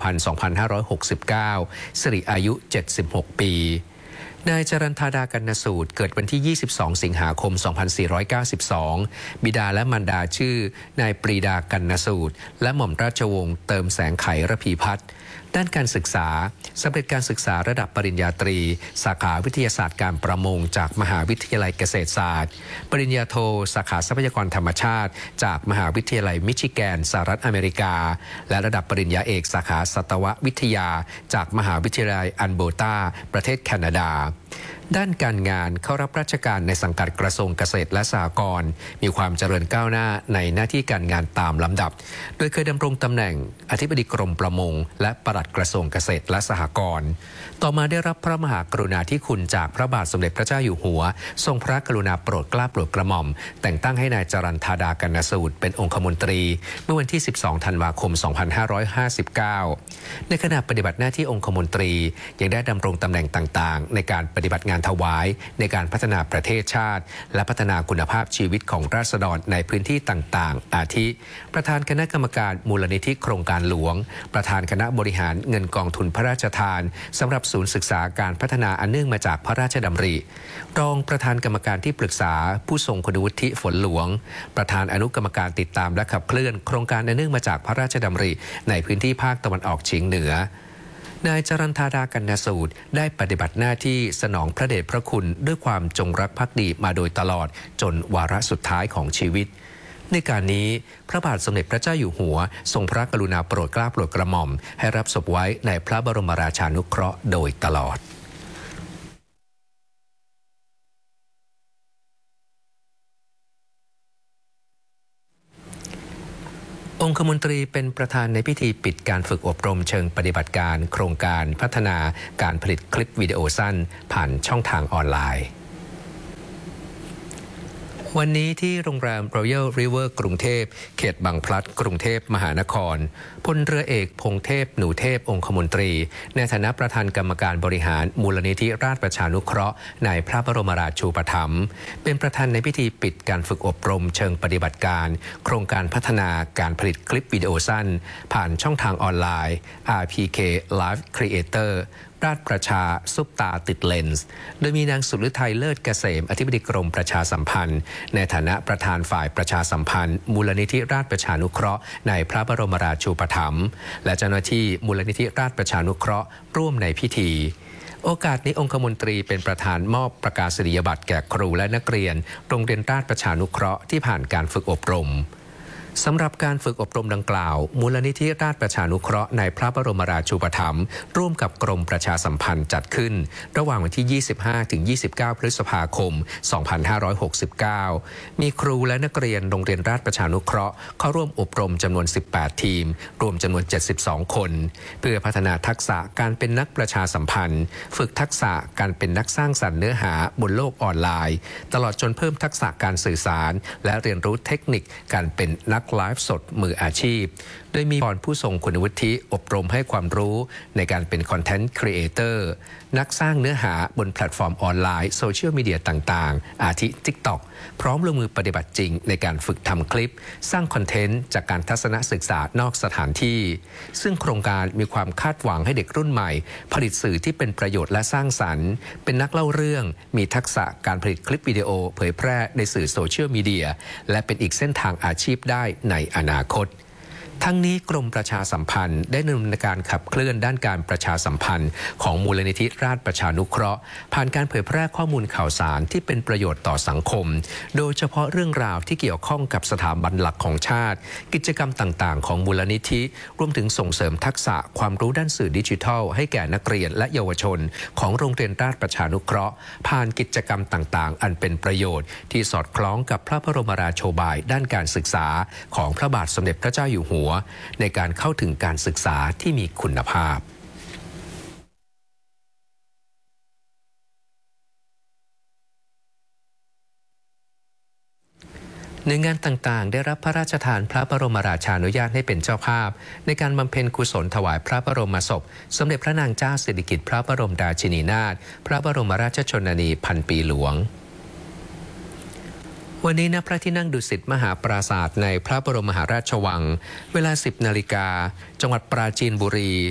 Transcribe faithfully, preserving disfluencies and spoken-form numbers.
พันธ์ สองพันห้าร้อยหกสิบเก้า สิริอายุ เจ็ดสิบหก ปีนายจรัญธาดากรรณสูตรเกิดวันที่ ยี่สิบสอง สิงหาคม สองพันสี่ร้อยเก้าสิบสอง บิดาและมารดาชื่อนายปรีดากรรณสูตรและหม่อมราชวงศ์เติมแสงไขระพีพัฒน์ด้านการศึกษาสำเร็จการศึกษาระดับปริญญาตรีสาขาวิทยาศาสตร์การประมงจากมหาวิทยาลัยเกษตรศาสตร์ปริญญาโทสาขาทรัพยากรธรรมชาติจากมหาวิทยาลัยมิชิแกนสหรัฐอเมริกาและระดับปริญญาเอกสาขาสัตววิทยาจากมหาวิทยาลัยอัลเบอร์ตาประเทศแคนาดาด้านการงานเข้ารับราชการในสังกัดกระทรวงเกษตรและสหกรณ์มีความเจริญก้าวหน้าในหน้าที่การงานตามลำดับโดยเคยดำรงตำแหน่งอธิบดีกรมประมงและปลัดกระทรวงเกษตรและสหกรณ์ต่อมาได้รับพระมหากรุณาธิคุณจากพระบาทสมเด็จพระเจ้าอยู่หัวทรงพระกรุณาโปรดเกล้าโปรดกระหม่อมแต่งตั้งให้นายจรัญธาดากรรณสูตรเป็นองคมนตรีเมื่อวันที่ สิบสอง ธันวาคม สองพันห้าร้อยห้าสิบเก้า ในขณะปฏิบัติหน้าที่องคมนตรียังได้ดำรงตำแหน่งต่างๆในการปฏิบัติงานถวายในการพัฒนาประเทศชาติและพัฒนาคุณภาพชีวิตของราษฎรในพื้นที่ต่างๆอาทิประธานคณะกรรมการมูลนิธิโครงการหลวงประธานคณะบริหารเงินกองทุนพระราชทานสำหรับศูนย์ศึกษาการพัฒนาอันเนื่องมาจากพระราชดำริรองประธานกรรมการที่ปรึกษาผู้ทรงคุณวุฒิฝนหลวงประธานอนุกรรมการติดตามและขับเคลื่อนโครงการอันเนื่องมาจากพระราชดำริในพื้นที่ภาคตะวันออกเฉียงเหนือนายจรัญธาดากรรณสูตรได้ปฏิบัติหน้าที่สนองพระเดชพระคุณด้วยความจงรักภักดีมาโดยตลอดจนวาระสุดท้ายของชีวิตในการนี้พระบาทสมเด็จพระเจ้าอยู่หัวทรงพระกรุณาโปรดเกล้าโปรดกระหม่อมให้รับศพไว้ในพระบรมราชานุเคราะห์โดยตลอดองคมนตรีเป็นประธานในพิธีปิดการฝึกอบรมเชิงปฏิบัติการโครงการพัฒนาการผลิตคลิปวิดีโอสั้นผ่านช่องทางออนไลน์วันนี้ที่โรงแรม Royal River กรุงเทพเขตบางพลัดกรุงเทพมหานครพลเรือเอกพงเทพหนูเทพองคมนตรีในฐานะประธานกรรมการบริหารมูลนิธิราชประชานุเคราะห์ในพระบรมราชูปถัมภ์เป็นประธานในพิธีปิดการฝึกอบรมเชิงปฏิบัติการโครงการพัฒนาการผลิตคลิปวิดีโอสั้นผ่านช่องทางออนไลน์ อาร์ พี เค Live Creatorราชประชาซุปตาติดเลนส์โดยมีนางสุฤทัยเลิศเกษมอธิบดีกรมประชาสัมพันธ์ในฐานะประธานฝ่ายประชาสัมพันธ์มูลนิธิราชประชานุเคราะห์ในพระบรมราชูปถัมภ์และเจ้าหน้าที่มูลนิธิราชประชานุเคราะห์ร่วมในพิธีโอกาสนี้องคมนตรีเป็นประธานมอบประกาศนียบัตรแก่ครูและนักเรียนโรงเรียนราชประชานุเคราะห์ที่ผ่านการฝึกอบรมสำหรับการฝึกอบรมดังกล่าวมูลนิธิราชประชานุเคราะห์ในพระบรมราชูปถัมภ์ร่วมกับกรมประชาสัมพันธ์จัดขึ้นระหว่างวันที่ ยี่สิบห้าถึงยี่สิบเก้า พฤษภาคม สองพันห้าร้อยหกสิบเก้า มีครูและนักเรียนโรงเรียนราชประชานุเคราะห์เข้าร่วมอบรมจำนวน สิบแปด ทีมรวมจำนวน เจ็ดสิบสอง คนเพื่อพัฒนาทักษะการเป็นนักประชาสัมพันธ์ฝึกทักษะการเป็นนักสร้างสรรค์เนื้อหาบนโลกออนไลน์ตลอดจนเพิ่มทักษะการสื่อสารและเรียนรู้เทคนิคการเป็นนักไลฟ์สดมืออาชีพโดยมีพรผู้ทรงคุณวุฒิอบรมให้ความรู้ในการเป็นคอนเทนต์ครีเอเตอร์นักสร้างเนื้อหาบนแพลตฟอร์มออนไลน์โซเชียลมีเดียต่างๆอาทิ TikTok พร้อมลงมือปฏิบัติจริงในการฝึกทำคลิปสร้างคอนเทนต์จากการทัศนศึกษานอกสถานที่ซึ่งโครงการมีความคาดหวังให้เด็กรุ่นใหม่ผลิตสื่อที่เป็นประโยชน์และสร้างสรรค์เป็นนักเล่าเรื่องมีทักษะการผลิตคลิปวิดีโอเผยแพร่ในสื่อโซเชียลมีเดียและเป็นอีกเส้นทางอาชีพได้ในอนาคตทั้งนี้กรมประชาสัมพันธ์ได้ดำเนินการขับเคลื่อนด้านการประชาสัมพันธ์ของมูลนิธิราชประชานุเคราะห์ผ่านการเผยแพร่ข้อมูลข่าวสารที่เป็นประโยชน์ต่อสังคมโดยเฉพาะเรื่องราวที่เกี่ยวข้องกับสถาบันหลักของชาติกิจกรรมต่างๆของมูลนิธิรวมถึงส่งเสริมทักษะความรู้ด้านสื่อดิจิทัลให้แก่นักเรียนและเยาวชนของโรงเรียนราชประชานุเคราะห์ผ่านกิจกรรมต่างๆอันเป็นประโยชน์ที่สอดคล้องกับพระบรมราโชบายด้านการศึกษาของพระบาทสมเด็จพระเจ้าอยู่หัวในการเข้าถึงการศึกษาที่มีคุณภาพหน่วยงานต่างๆได้รับพระราชทานพระบรมราชานุญาตให้เป็นเจ้าภาพในการบำเพ็ญกุศลถวายพระบรมศพสมเด็จพระนางเจ้าสิริกิติ์พระบรมราชินีนาถพระบรมราชชนนีพันปีหลวงวันนี้ณพระที่นั่งดุสิตมหาปราสาทในพระบรมมหาราชวังเวลา สิบนาฬิกาจังหวัดปราจีนบุรี